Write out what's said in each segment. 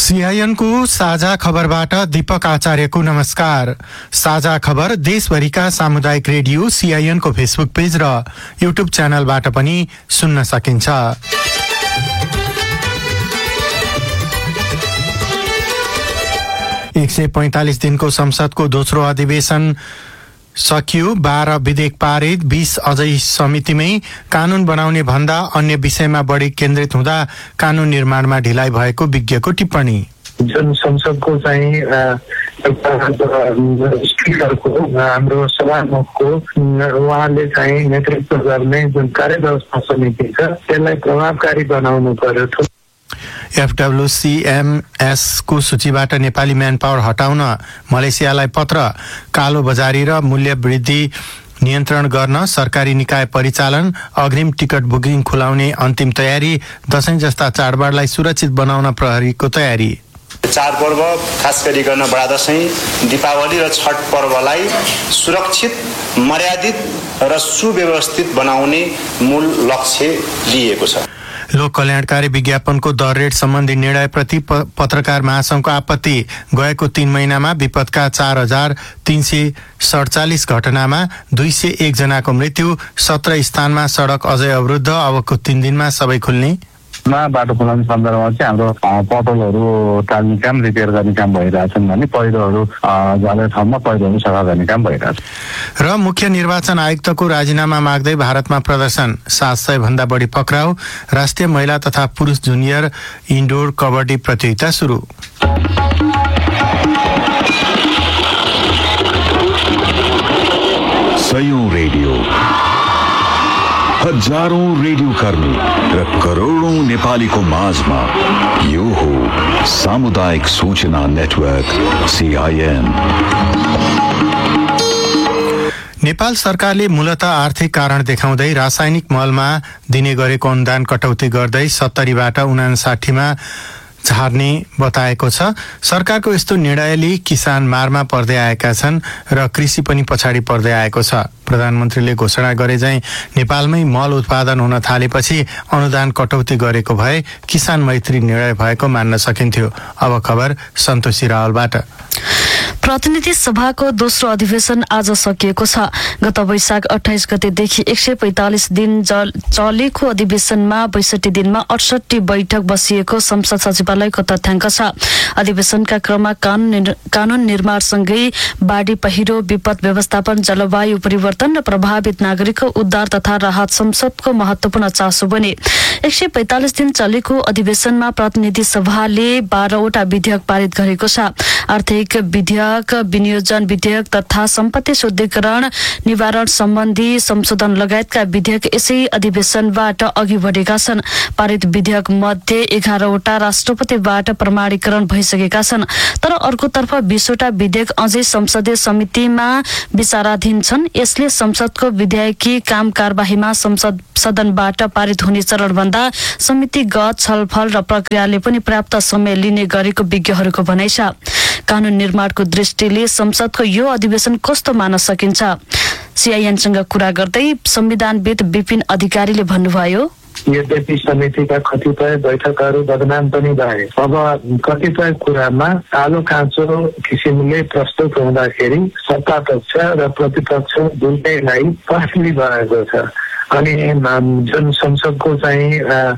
सीआईएनको साझा खबरबाट दीपक आचार्यको नमस्कार। साझा खबर देशभरिका सामुदायिक रेडियो सीआईएनको फेसबुक पेज र युट्युब च्यानलबाट पनि सुन्न सकिन्छ। एक 145 दिनको संसदको दोस्रो अधिवेशन सकियो। 12 विधेयक पारित, 20 अझै समितिमै। कानून बनाउने भन्दा अन्य विषयमा बढी केन्द्रित हुँदा कानून निर्माणमा ढिलाइ भएको विज्ञको टिप्पणी। जुन संसदको चाहिँ स्पिकरको हाम्रो सभामुखको उहाँले चाहिँ नेतृत्व गर्ने जुन कार्यव्यवस्था समिति छ त्यसलाई प्रभावकारी बनाउनु पर्यो। FWCMS को सूचीबाट नेपाली म्यान पावर हटाउन मलेसियालाई पत्र। कालो बजारी र मूल्य वृद्धि नियन्त्रण गर्न सरकारी निकाय परिचालन, अग्रिम टिकट बुकिङ खुलाउने अन्तिम तयारी, दशैं जस्ता चाडबाडलाई सुरक्षित बनाउन प्रहरीको तयारी। चाडपर्व खास गरिकन बडा दशैं, दीपावली र छठ पर्वलाई सुरक्षित, मर्यादित र सुव्यवस्थित बनाउने मूल लक्ष्य लिएको छ। लोक कल्याणकारी विज्ञापनको दर रेट सम्बन्धी निर्णयप्रति पत्रकार महासंघको आपत्ति। गएको 3 महिनामा विपदका 4,347 घटनामा 201 जनाको मृत्यु। 17 स्थानमा सडक अझै अवरुद्ध। अबको 3 दिनमा सबै खुल्ने। बाटो खुलाउने सन्दर्भमा चाहिँ हाम्रो पटलहरू टाल्ने काम, रिपेयर गर्ने काम भइरहेछन् भने पहिरोहरू झरेको ठाउँमा पहिरोहरू सफा गर्ने काम भइरहेछ। र मुख्य निर्वाचन आयुक्तको राजीनामा माग्दै भारतमा प्रदर्शन। 700 भन्दा बढी पक्राउ। राष्ट्रिय महिला तथा पुरुष जुनियर इन्डोर कबड्डी प्रतियोगिता सुरु। सयौं रेडियो, हजारौं रेडियो कर्मी र करोडौं नेपालीको माझमा यो हो सामुदायिक सूचना नेटवर्क सीआईएन। नेपाल सरकारले मूलतः आर्थिक कारण देखाउँदै रासायनिक मलमा दिने गरेको अनुदान कटौती गर्दै 70बाट 59मा झार्ने बताएको छ। सरकारको यस्तो निर्णयले किसान मारमा पर्दै आएका छन् र कृषि पनि पछाडि पर्दै आएको छ। प्रधानमन्त्रीले घोषणा गरे चाहिँ नेपालमै मल उत्पादन हुन थालेपछि अनुदान कटौती गरेको भए किसान मैत्री निर्णय भएको मान्न सकिन्थ्यो। अब खबर सन्तोषी रावलबाट। प्रतिनिधि सभाको दोस्रो अधिवेशन आज सकिएको छ। गत वैशाख 28 गतेदेखि 145 दिन चलेको अधिवेशनमा 62 दिनमा 68 बैठक बसिएको संसद सचिवालयको तथ्याङ्क छ। अधिवेशनका क्रममा कानून निर्माणसँगै बाढी पहिरो, विपद व्यवस्थापन, जलवायु परिवर्तन र प्रभावित नागरिकको उद्धार तथा राहत संसदको महत्वपूर्ण चासो बने। 145 दिन चलेको अधिवेशनमा प्रतिनिधि सभाले 12वटा विधेयक पारित गरेको छ। आर्थिक विधेयक, विनियोजन विधेयक तथा सम्पत्ति शुद्धिकरण निवारण सम्बन्धी संशोधन लगायतका विधेयक यसै अधिवेशनबाट अघि बढेका छन्। पारित विधेयक मध्ये 11वटा राष्ट्रपतिबाट प्रमाणीकरण भइसकेका छन्। तर अर्कोतर्फ 20वटा विधेयक अझै संसदीय समितिमा विचाराधीन छन्। यसले संसदको विधायकी काम कारबाहीमा संसद सदनबाट पारित हुने चरणभन्दा समितिगत छलफल र प्रक्रियाले पनि पर्याप्त समय लिने गरेको विज्ञहरूको भनाइ छ। कानून निर्माणको दृष्टिले संसदको यो अधिवेशन कस्तो मान्न सकिन्छ? सीआईएनसँग कुरा गर्दै संविधानविद विपिन अधिकारीले भन्नुभयो, यद्यपि समितिका कतिपय बैठकहरू बदनाम पनि भए। अब कतिपय कुरामा आलो काँचो किसिमले प्रस्तुत हुँदाखेरि सत्ता पक्ष र प्रतिपक्ष दुवैलाई पछिल्ली भएको छ। अनि जुन संसदको चाहिँ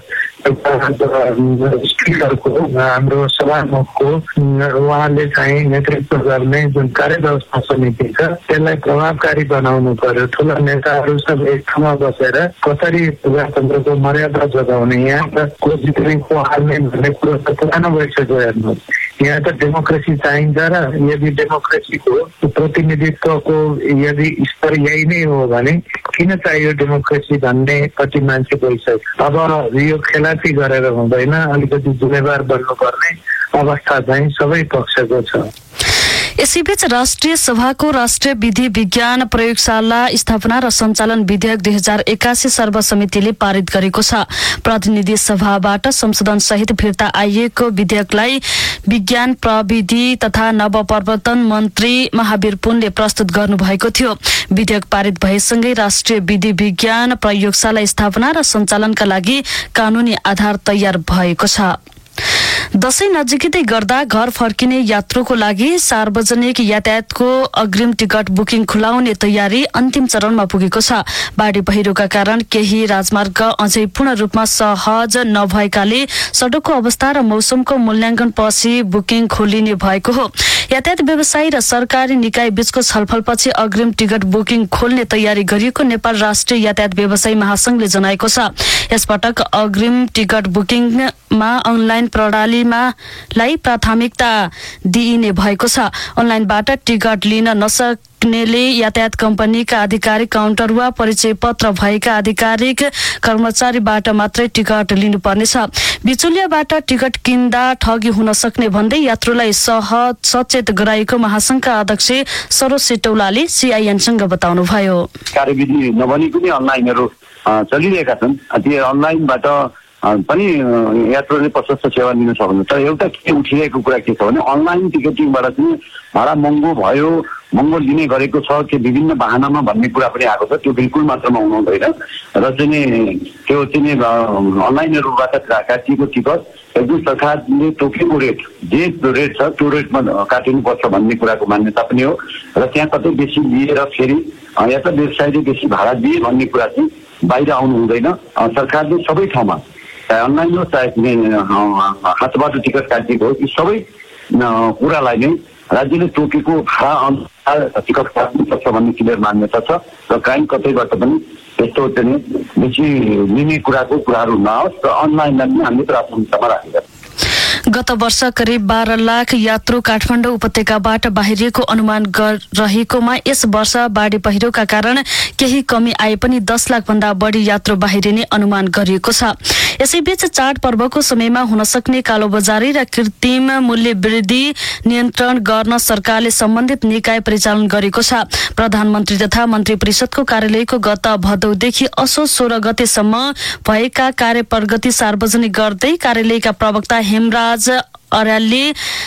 स्पिकरको हाम्रो सभामुखको उहाँले चाहिँ नेतृत्व गर्ने जुन कार्यव्यवस्था समिति छ त्यसलाई प्रभावकारी बनाउनु पर्यो। ठुला नेताहरू सब एक ठाउँमा बसेर कसरी प्रजातन्त्रको मर्यादा जोगाउने, यहाँ को जित्ने को हाल्ने भन्ने कुरो त पुरानो भइसक्यो। हेर्नुहोस्, यहाँ त डेमोक्रेसी चाहिन्छ र यदि डेमोक्रेसीको प्रतिनिधित्वको यदि स्तर यही नै हो भने किन चाहियो डेमोक्रेसी भन्ने कति मान्छे गइसक्यो। अब यो खेलापी गरेर हुँदैन, अलिकति जिम्मेवार बन्नुपर्ने अवस्था चाहिँ सबै पक्षको छ। यसैबीच राष्ट्रिय सभाको राष्ट्रिय विधि विज्ञान प्रयोगशाला स्थापना र सञ्चालन विधेयक 2081 सर्वसमितिले पारित गरेको छ। प्रतिनिधि सभाबाट संशोधन सहित फिर्ता आइएको विधेयकलाई विज्ञान प्रविधि तथा नवप्रवर्तन मन्त्री महावीर पुनले प्रस्तुत गर्नुभएको थियो। विधेयक पारित भएसँगै राष्ट्रिय विधि विज्ञान प्रयोगशाला स्थापना र सञ्चालनका लागि कानूनी आधार तयार भएको छ। दशैं नजिकै गर्दा घर फर्किने यात्रुको लागि सार्वजनिक यातायातको अग्रिम टिकट बुकिङ खुलाउने तयारी अन्तिम चरणमा पुगेको छ। बाढी पहिरोका कारण केही राजमार्ग अझै पूर्ण रूपमा सहज नभएकाले सडकको अवस्था र मौसमको मूल्याङ्कन पछि बुकिङ खोलिने भएको हो। यातायात व्यवसायी र सरकारी निकाय बीचको छलफलपछि अग्रिम टिकट बुकिङ खोल्ने तयारी गरिएको नेपाल राष्ट्रिय यातायात व्यवसायी महासंघले जनाएको छ। यसपटक अग्रिम टिकट बुकिङमा अनलाइन प्रणालीलाई प्राथमिकता दिइने भएको छ। अनलाइनबाट टिकट लिन नसक्नेले यातायात कम्पनीका आधिकारिक काउन्टर वा परिचय पत्र भएका आधिकारिक कर्मचारीबाट मात्रै टिकट लिनुपर्नेछ। बिचौलियाबाट टिकट किन्दा ठगी हुन सक्ने भन्दै यात्रुलाई सचेत गराएको महासंघका अध्यक्ष सरोज सिटौलाले सीआईएनसँग बताउनुभयो। कार्यविधि नबनिकन अनलाइनहरू चलिरहेका छन्। त्यो अनलाइनबाट पनि यात्रुले प्रशस्त सेवा लिन सक्नु। तर एउटा के उठिरहेको कुरा के छ भने अनलाइन टिकटिङबाट चाहिँ भाडा महँगो लिने गरेको छ कि विभिन्न बहानामा भन्ने कुरा पनि आएको छ। त्यो बिल्कुल मात्रामा हुनु हुँदैन र चाहिँ त्यो चाहिँ अनलाइनहरूबाट काटिएको टिकट एकदम सरकारले तोकेको रेट जे रेट छ त्यो रेटमा काटिनुपर्छ भन्ने कुराको मान्यता पनि हो र त्यहाँ कतै बेसी लिएर फेरि या त व्यवसायले बेसी भाडा दिए भन्ने कुरा चाहिँ बाहिर आउनु हुँदैन। सरकारले सबै ठाउँमा चाहे अनलाइन हो चाहे हातबाट टिकट काटिएको हो यी सबै कुरालाई नै राज्यले तोकेको भाडा अनुसार टिकट काट्नुपर्छ भन्ने क्लियर मान्यता छ र काहीँ कतैबाट पनि यस्तो चाहिँ बेसी लिने कुराहरू नहोस् र अनलाइनलाई पनि हामीले प्राथमिकतामा राखेका छौँ। गत वर्ष करिब 12 लाख यात्रु काठमाडौँ उपत्यकाबाट बाहिरिएको अनुमान रहेकोमा यस वर्ष बाढी पहिरोका कारण केही कमी आए पनि 10 लाख भन्दा बढी यात्रु बाहिरिने अनुमान गरिएको छ। यसैबीच चाडपर्वको समयमा हुन सक्ने कालोबजारी र कृत्रिम मूल्य वृद्धि नियन्त्रण गर्न सरकारले सम्बन्धित निकाय परिचालन गरेको छ। प्रधानमन्त्री तथा मन्त्री परिषदको कार्यालयको गत भदौदेखि असोज 16 गतेसम्म भएका कार्य प्रगति सार्वजनिक गर्दै कार्यालयका प्रवक्ता हेमराज अर्यालले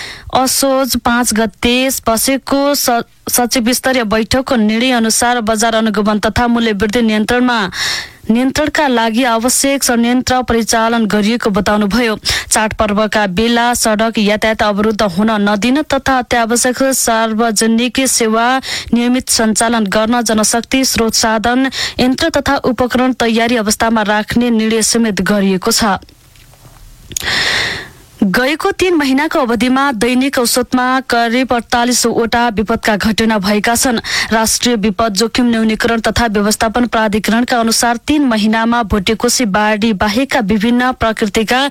असोज 5 गते बसेको सचिव स्तरीय बैठकको निर्णय अनुसार बजार अनुगमन तथा मूल्य वृद्धि नियन्त्रणका लागि आवश्यक संयन्त्र परिचालन गरिएको बताउनुभयो। चाडपर्वका बेला सडक यातायात अवरुद्ध हुन नदिन तथा अत्यावश्यक सार्वजनिक सेवा नियमित सञ्चालन गर्न जनशक्ति स्रोत साधन यन्त्र तथा उपकरण तयारी अवस्थामा राख्ने निर्णय समेत गरिएको छ। गएको 3 महिनाको अवधिमा दैनिक औसतमा करिब 48 वटा विपदका घटना भएका छन्। राष्ट्रिय विपद जोखिम न्यूनीकरण तथा व्यवस्थापन प्राधिकरणका अनुसार 3 महिनामा भोटेकोशी बाढी बाहेकका विभिन्न प्रकृतिका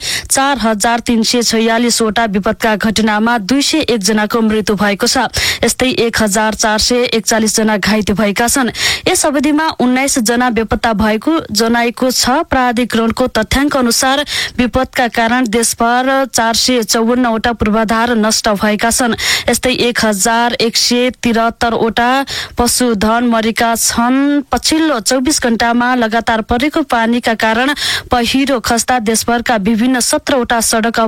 4346 वटा विपदका घटनामा 201 जनाको मृत्यु भएको छ। यस्तै 1441 जना घाइते भएका छन्। यस अवधिमा 19 जना बेपत्ता भएको जनाएको छ। प्राधिकरणको तथ्याङ्क अनुसार विपदका कारण देशभर 454 वटा पूर्वाधार नष्ट भएका छन्। यस्तै 1173 वटा पशुधन मरेका छन्। पछिल्लो 24 घण्टामा लगातार परेको पानीका कारण पहिरो खस्दा देशभरका विभिन्न 17 वटा सडक